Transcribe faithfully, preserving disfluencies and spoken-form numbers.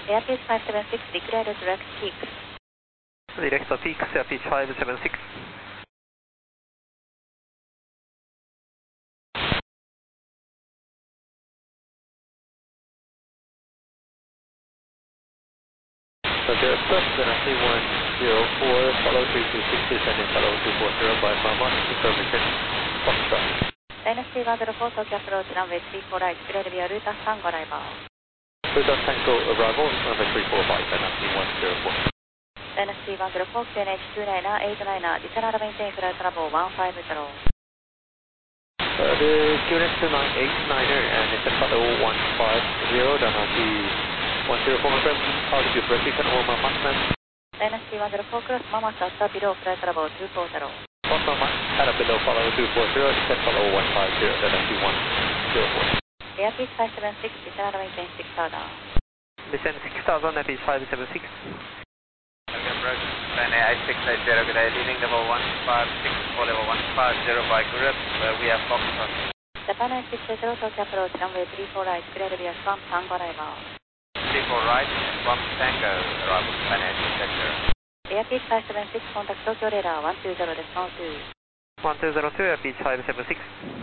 Airspeed five seven six, declare direct peaks. Direct of peaks, Airspeed five seven six. Roger, first Dynasty one zero four, follow three two six, descending follow two four zero by Mama, information, Foxtrot. Dynasty one zero four, Tokyo approach runway three four right, declare via route Tango arrival. Route Tango arrival, runway three four five, Dynasty one zero four. Dynasty one zero four, Q N H two nine eight nine, descend maintain flight level one five zero. Uh, the Q N H two nine eight nine and descend follow one five zero, Dynasty one zero four, confirm, altitude precision over Mama, ma'am. Dynasty one zero four, cross Mama, start below flight level two four zero. Cross Mama, at a below follow two four zero, descend follow one five zero, Dynasty one zero four. Airspeed five seven six, descend maintain six thousand. Descend six thousand, Airspeed five seven six. Okay, approach, China eight six eight zero, good day, leading level one five six for level one five zero by group, uh, we have Foxtrot. Japan nine six zero, Tokyo approach runway three four right, declare via Swamp Tango arrival. three four right, Swamp Tango, arrival, China eight six eight zero. Airspeed five seven six, contact Tokyo radar one two zero, response two. one two zero two, Airspeed five seven six.